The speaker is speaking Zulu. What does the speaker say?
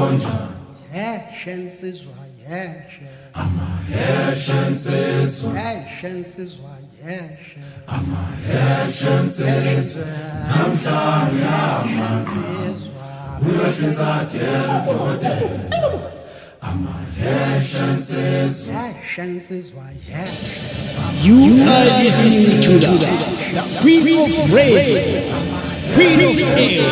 nsizwa yeshe Amaheshe nsizwa nsizwa yeshe Amaheshe nsizwa namhlanje nsizwa uyahliza dela udokotela Amaheshe nsizwa yeshe You are listening to the Queen of Radio, Queen of Air,